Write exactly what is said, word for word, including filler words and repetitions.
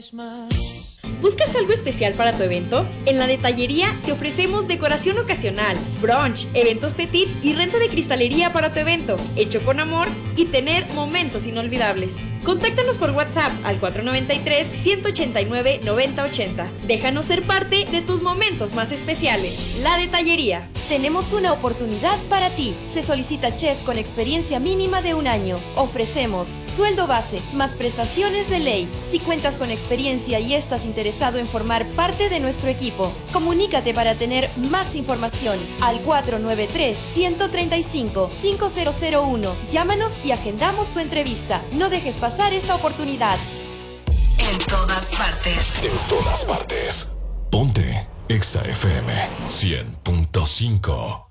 ¿Buscas algo especial para tu evento? En la Detallería te ofrecemos decoración ocasional, brunch, eventos petit y renta de cristalería para tu evento, hecho con amor y tener momentos inolvidables. Contáctanos por WhatsApp al cuatro nueve tres, uno ocho nueve, nueve cero ocho cero. Déjanos ser parte de tus momentos más especiales. La Detallería. Tenemos una oportunidad para ti. Se solicita chef con experiencia mínima de un año. Ofrecemos sueldo base más prestaciones de ley. Si cuentas con experiencia y estás interesado en formar parte de nuestro equipo, comunícate para tener más información al cuatro nueve tres, uno tres cinco, cinco cero cero uno. Llámanos y agendamos tu entrevista. No dejes pasar esta oportunidad. En todas partes. En todas partes. Ponte Exa F M cien punto cinco.